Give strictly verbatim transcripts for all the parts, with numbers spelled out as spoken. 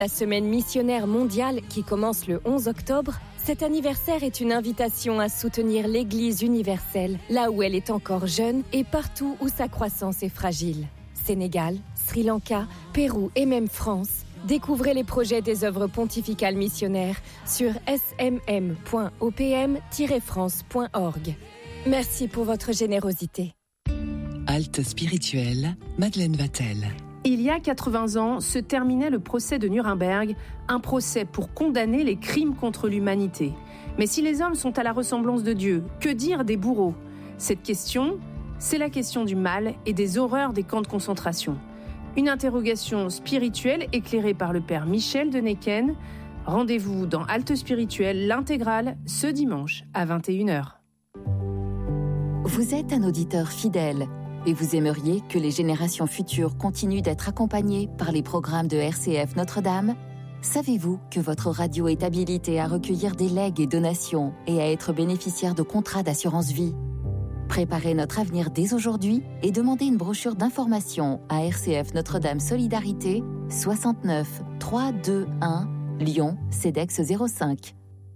La semaine missionnaire mondiale qui commence le onze octobre, cet anniversaire est une invitation à soutenir l'Église universelle, là où elle est encore jeune et partout où sa croissance est fragile. Sénégal, Sri Lanka, Pérou et même France. Découvrez les projets des œuvres pontificales missionnaires sur s m m point o p m tiret france point org. Merci pour votre générosité. Halte spirituelle, Madeleine Vatel. Il y a quatre-vingts ans se terminait le procès de Nuremberg, un procès pour condamner les crimes contre l'humanité. Mais si les hommes sont à la ressemblance de Dieu, que dire des bourreaux ? Cette question, c'est la question du mal et des horreurs des camps de concentration. Une interrogation spirituelle éclairée par le père Michel de Necken. Rendez-vous dans Halte spirituelle, l'intégrale, ce dimanche à vingt et une heures. Vous êtes un auditeur fidèle et vous aimeriez que les générations futures continuent d'être accompagnées par les programmes de R C F Notre-Dame ? Savez-vous que votre radio est habilitée à recueillir des legs et donations et à être bénéficiaire de contrats d'assurance vie ? Préparez notre avenir dès aujourd'hui et demandez une brochure d'information à R C F Notre-Dame Solidarité, soixante-neuf trois cent vingt-et-un, Lyon, CEDEX zéro cinq.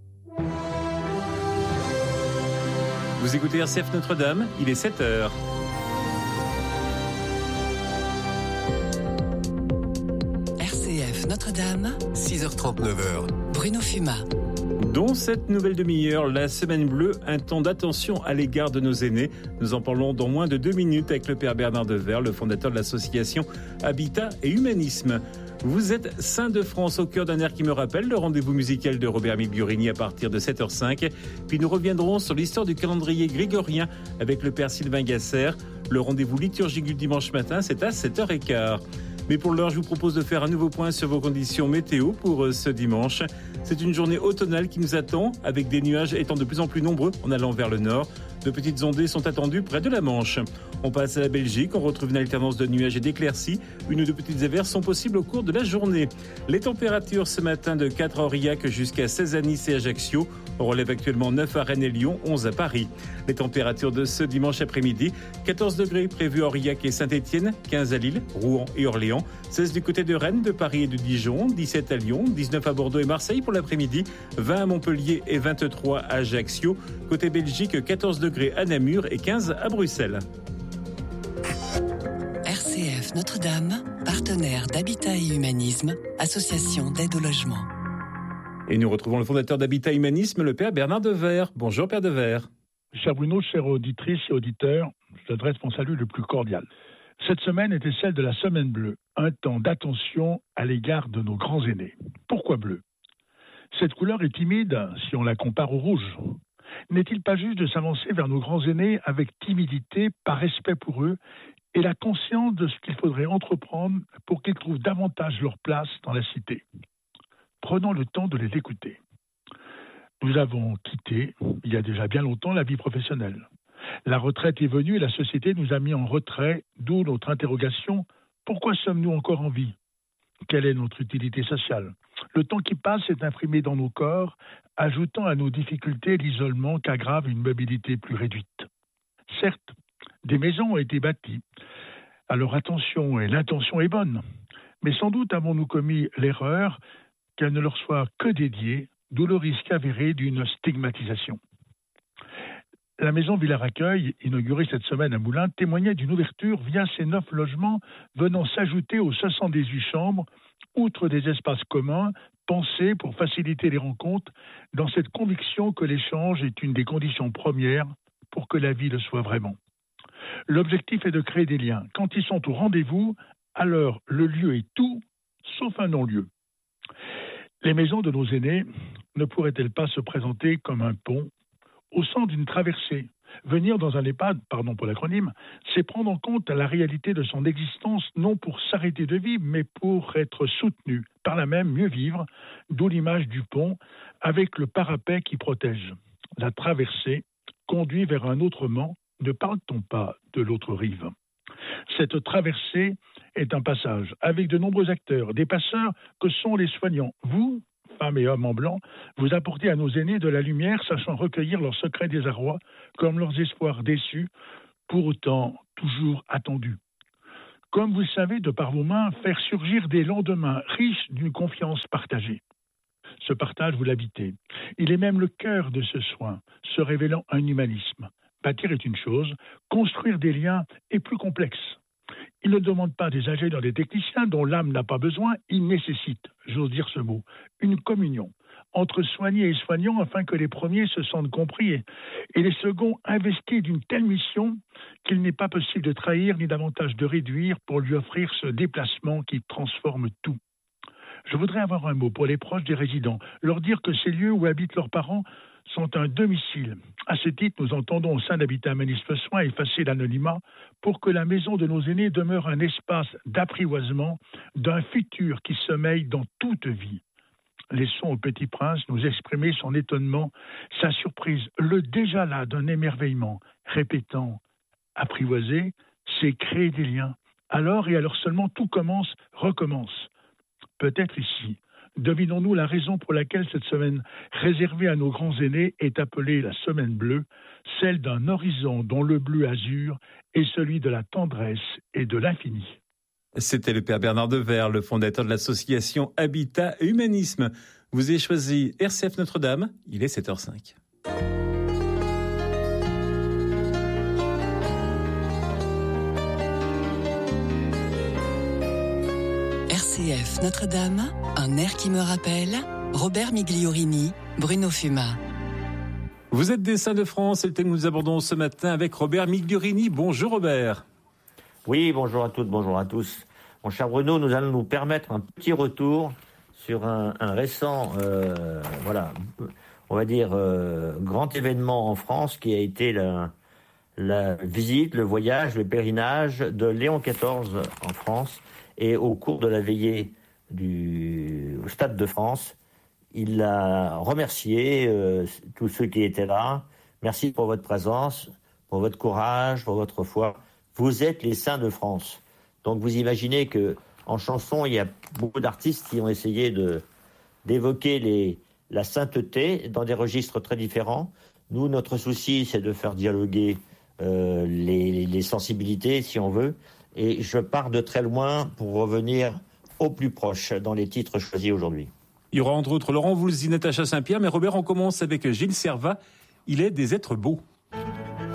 Vous écoutez R C F Notre-Dame, il est sept heures. Notre-Dame, six heures trente-neuf. Bruno Fuma. Dans cette nouvelle demi-heure, la Semaine Bleue, un temps d'attention à l'égard de nos aînés. Nous en parlons dans moins de deux minutes avec le père Bernard Devers, le fondateur de l'association Habitat et Humanisme. Vous êtes Saint de France au cœur d'un air qui me rappelle, le rendez-vous musical de Robert Migliorini à partir de sept heures cinq. Puis nous reviendrons sur l'histoire du calendrier grégorien avec le père Sylvain Gasser. Le rendez-vous liturgique du dimanche matin, c'est à sept heures quinze. Mais pour l'heure, je vous propose de faire un nouveau point sur vos conditions météo pour ce dimanche. C'est une journée automnale qui nous attend, avec des nuages étant de plus en plus nombreux en allant vers le nord. De petites ondées sont attendues près de la Manche. On passe à la Belgique, on retrouve une alternance de nuages et d'éclaircies. Une ou deux petites averses sont possibles au cours de la journée. Les températures ce matin de quatre à Aurillac jusqu'à seize à Nice et Ajaccio. On relève actuellement neuf à Rennes et Lyon, onze à Paris. Les températures de ce dimanche après-midi, quatorze degrés prévus à Aurillac et Saint-Étienne, quinze à Lille, Rouen et Orléans, seize du côté de Rennes, de Paris et de Dijon, dix-sept à Lyon, dix-neuf à Bordeaux et Marseille pour l'après-midi, vingt à Montpellier et vingt-trois à Ajaccio. Côté Belgique, quatorze degrés à Namur et quinze à Bruxelles. R C F Notre-Dame, partenaire d'Habitat et Humanisme, association d'aide au logement. Et nous retrouvons le fondateur d'Habitat et Humanisme, le père Bernard Devers. Bonjour père Devers. Cher Bruno, chères auditrices et auditeurs, je t'adresse mon salut le plus cordial. Cette semaine était celle de la Semaine Bleue, un temps d'attention à l'égard de nos grands aînés. Pourquoi bleu ? Cette couleur est timide si on la compare au rouge. N'est-il pas juste de s'avancer vers nos grands aînés avec timidité, par respect pour eux, et la conscience de ce qu'il faudrait entreprendre pour qu'ils trouvent davantage leur place dans la cité ? Prenons le temps de les écouter. Nous avons quitté, il y a déjà bien longtemps, la vie professionnelle. La retraite est venue et la société nous a mis en retrait, d'où notre interrogation, pourquoi sommes-nous encore en vie ? Quelle est notre utilité sociale ? Le temps qui passe est imprimé dans nos corps, ajoutant à nos difficultés l'isolement qu'aggrave une mobilité plus réduite. Certes, des maisons ont été bâties. Alors attention, et l'intention est bonne. Mais sans doute avons-nous commis l'erreur qu'elles ne leur soient que dédiées, d'où le risque avéré d'une stigmatisation. La maison Villars-Accueil, inaugurée cette semaine à Moulins, témoignait d'une ouverture via ces neuf logements venant s'ajouter aux soixante-dix-huit chambres, outre des espaces communs, pensés pour faciliter les rencontres, dans cette conviction que l'échange est une des conditions premières pour que la vie le soit vraiment. L'objectif est de créer des liens. Quand ils sont au rendez-vous, alors le lieu est tout, sauf un non-lieu. Les maisons de nos aînés ne pourraient-elles pas se présenter comme un pont au centre d'une traversée ? Venir dans un EHPAD, pardon pour l'acronyme, c'est prendre en compte la réalité de son existence, non pour s'arrêter de vivre, mais pour être soutenu, par là même mieux vivre, d'où l'image du pont, avec le parapet qui protège. La traversée conduit vers un autre Mans, ne parle-t-on pas de l'autre rive ? Cette traversée est un passage, avec de nombreux acteurs, des passeurs que sont les soignants. Vous, femmes et hommes en blanc, vous apportez à nos aînés de la lumière, sachant recueillir leurs secrets désarroi, comme leurs espoirs déçus, pour autant toujours attendus. comme vous le savez, de par vos mains, faire surgir des lendemains riches d'une confiance partagée. Ce partage, vous l'habitez. Il est même le cœur de ce soin, se révélant un humanisme. Bâtir est une chose, construire des liens est plus complexe. Il ne demande pas des ingénieurs, des techniciens dont l'âme n'a pas besoin, il nécessite, j'ose dire ce mot, une communion entre soignés et soignants afin que les premiers se sentent compris et, et les seconds investis d'une telle mission qu'il n'est pas possible de trahir ni davantage de réduire pour lui offrir ce déplacement qui transforme tout. Je voudrais avoir un mot pour les proches des résidents, leur dire que ces lieux où habitent leurs parents sont un domicile. À ce titre, nous entendons au sein d'Habitat Humanisme Soins effacer l'anonymat pour que la maison de nos aînés demeure un espace d'apprivoisement d'un futur qui sommeille dans toute vie. Laissons au Petit Prince nous exprimer son étonnement, sa surprise, le déjà là d'un émerveillement, répétant « apprivoiser, c'est créer des liens. Alors et alors seulement tout commence, recommence. » Peut-être ici, devinons-nous la raison pour laquelle cette semaine réservée à nos grands aînés est appelée la Semaine bleue, celle d'un horizon dont le bleu azur est celui de la tendresse et de l'infini. C'était le Père Bernard Devers, le fondateur de l'association Habitat et Humanisme. Vous avez choisi R C F Notre-Dame, il est sept heures cinq. R C F Notre-Dame, un air qui me rappelle, Robert Migliorini, Bruno Fuma. Vous êtes des Saints de France, c'est le thème que nous abordons ce matin avec Robert Migliorini. Bonjour Robert. Oui, bonjour à toutes, bonjour à tous. Mon cher Bruno, nous allons nous permettre un petit retour sur un, un récent, euh, voilà, on va dire, euh, grand événement en France qui a été la, la visite, le voyage, le pèlerinage de Léon quatorze en France. Et au cours de la veillée du Stade de France, il a remercié euh, tous ceux qui étaient là. Merci pour votre présence, pour votre courage, pour votre foi. Vous êtes les saints de France. Donc vous imaginez que en chanson, il y a beaucoup d'artistes qui ont essayé de d'évoquer les, la sainteté dans des registres très différents. Nous, notre souci, c'est de faire dialoguer euh, les, les sensibilités, si on veut. Et je pars de très loin pour revenir au plus proche dans les titres choisis aujourd'hui. Il y aura entre autres Laurent Voulzy, Natacha Saint-Pierre, mais Robert, on commence avec Gilles Servat. Il est des êtres beaux.